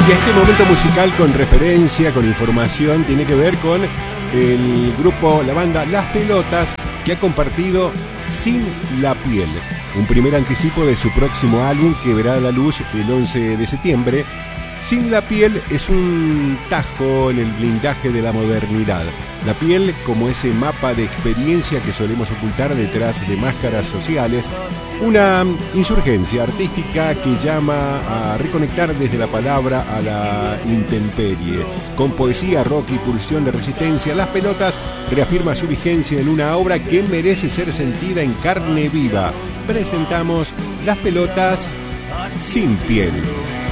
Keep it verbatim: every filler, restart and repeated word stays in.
Y este momento musical con referencia, con información, tiene que ver con el grupo, la banda Las Pelotas, que ha compartido Sin la Piel, un primer anticipo de su próximo álbum que verá a la luz el once de septiembre. Sin la Piel es un tajo en el blindaje de la modernidad. La piel como ese mapa de experiencia que solemos ocultar detrás de máscaras sociales. Una insurgencia artística que llama a reconectar desde la palabra a la intemperie. Con poesía, rock y pulsión de resistencia, Las Pelotas reafirma su vigencia en una obra que merece ser sentida en carne viva. Presentamos Las Pelotas Sin Piel.